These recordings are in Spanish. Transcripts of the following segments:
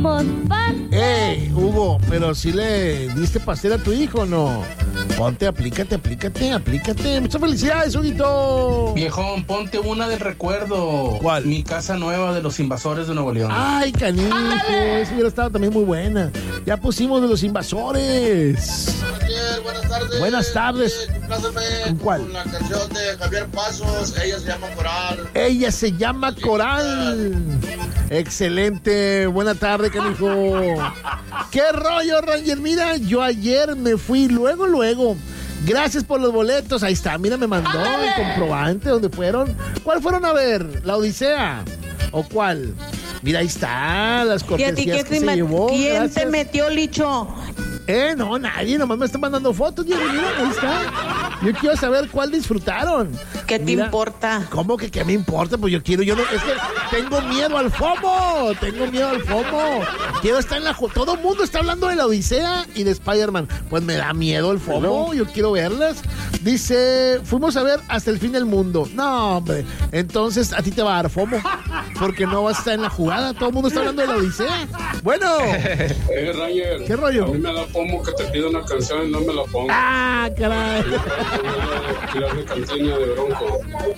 queremos pastel. Hugo, pero si le diste pastel a tu hijo, ¿no? Ponte, aplícate. Muchas felicidades, Huguito. Viejón, ponte una del recuerdo. ¿Cuál? Mi casa nueva de los invasores de Nuevo León. Ay, canijo, eso hubiera estado también muy buena. Ya pusimos de los invasores. Buenas tardes. Buenas tardes. ¿Con cuál? Con la canción de Javier Pasos, ella se llama Coral. Ella se llama Coral. Excelente. Buena tarde, canijo. ¿Qué rollo, Ranger? Mira, yo ayer me fui luego. Gracias por los boletos. Ahí está, mira, me mandó el comprobante donde fueron. ¿Cuál fueron a ver? ¿La Odisea? ¿O cuál? Mira, ahí está, las cortesías que se llevó. ¿Quién Gracias. te metió, Licho? No, nadie, nomás me están mandando fotos, Diego, mira, ahí está. Yo quiero saber cuál disfrutaron. ¿Qué te importa? ¿Cómo que qué me importa? Pues es que tengo miedo al FOMO, Quiero estar en todo el mundo está hablando de la Odisea y de Spider-Man. Pues me da miedo el FOMO, yo quiero verlas. Dice, fuimos a ver Hasta el fin del mundo. No, hombre, entonces a ti te va a dar FOMO, porque no vas a estar en la jugada, todo el mundo está hablando de la Odisea. Bueno. Ranger, ¿qué rollo? A mí me da FOMO que te pido una canción y no me la pongo. Ah, caray. Tirar de cantina de Bronco.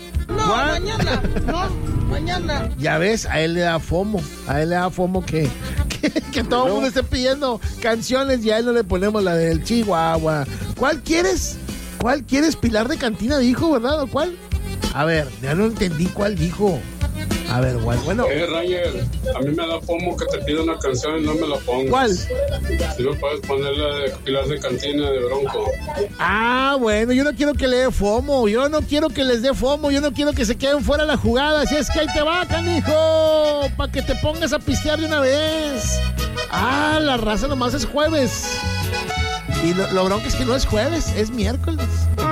Mañana. Ya ves, a él le da FOMO. Que todo el mundo esté pidiendo canciones y a él no le ponemos la del Chihuahua. ¿Cuál quieres? Pilar de Cantina dijo, ¿verdad? ¿O cuál? A ver, ya no entendí cuál dijo. A ver, bueno. Ranger, a mí me da FOMO que te pido una canción y no me la pongo. ¿Cuál? Si me puedes poner la de Pilar de Cantina de Bronco. Ah, bueno, yo no quiero que le dé FOMO. Yo no quiero que les dé FOMO. Yo no quiero que se queden fuera de la jugada. Así es que ahí te va, canijo. Para que te pongas a pistear de una vez. Ah, la raza nomás es jueves. Y lo bronco es que no es jueves, es miércoles.